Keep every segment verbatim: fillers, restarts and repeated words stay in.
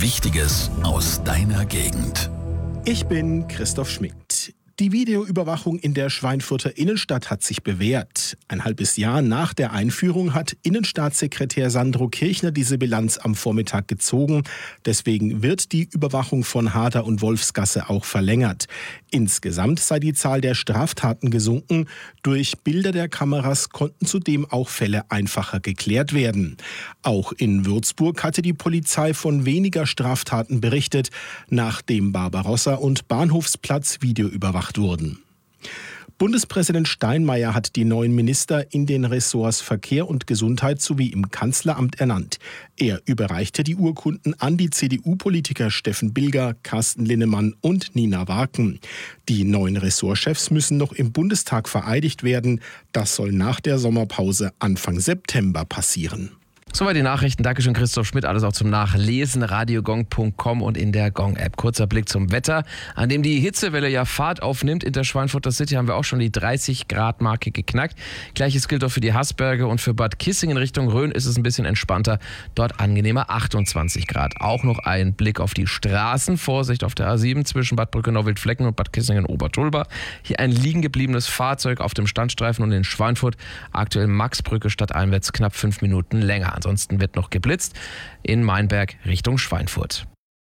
Wichtiges aus deiner Gegend. Ich bin Christoph Schmidt. Die Videoüberwachung in der Schweinfurter Innenstadt hat sich bewährt. Ein halbes Jahr nach der Einführung hat Innenstaatssekretär Sandro Kirchner diese Bilanz am Vormittag gezogen. Deswegen wird die Überwachung von Hader und Wolfsgasse auch verlängert. Insgesamt sei die Zahl der Straftaten gesunken. Durch Bilder der Kameras konnten zudem auch Fälle einfacher geklärt werden. Auch in Würzburg hatte die Polizei von weniger Straftaten berichtet, nachdem Barbarossa und Bahnhofsplatz videoüberwacht wurden. Bundespräsident Steinmeier hat die neuen Minister in den Ressorts Verkehr und Gesundheit sowie im Kanzleramt ernannt. Er überreichte die Urkunden an die C D U-Politiker Steffen Bilger, Carsten Linnemann und Nina Warken. Die neuen Ressortchefs müssen noch im Bundestag vereidigt werden. Das soll nach der Sommerpause Anfang September passieren. Soweit die Nachrichten. Dankeschön, Christoph Schmidt. Alles auch zum Nachlesen. radiogong punkt com und in der Gong-App. Kurzer Blick zum Wetter, an dem die Hitzewelle ja Fahrt aufnimmt. In der Schweinfurter City haben wir auch schon die dreißig Grad Marke geknackt. Gleiches gilt auch für die Haßberge und für Bad Kissingen Richtung Rhön ist es ein bisschen entspannter. Dort angenehmer achtundzwanzig Grad. Auch noch ein Blick auf die Straßen. Vorsicht auf der A sieben zwischen Bad Brückenau-Wildflecken und Bad Kissingen-Obertulba. Hier ein liegen gebliebenes Fahrzeug auf dem Standstreifen und in Schweinfurt. Aktuell Maxbrücke stadteinwärts knapp fünf Minuten länger. Ansonsten wird noch geblitzt in Mainberg Richtung Schweinfurt.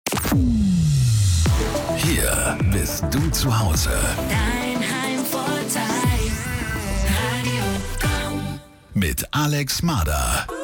Hier bist du zu Hause. Dein Heimvorteil. Radio Gong. Mit Alex Mader.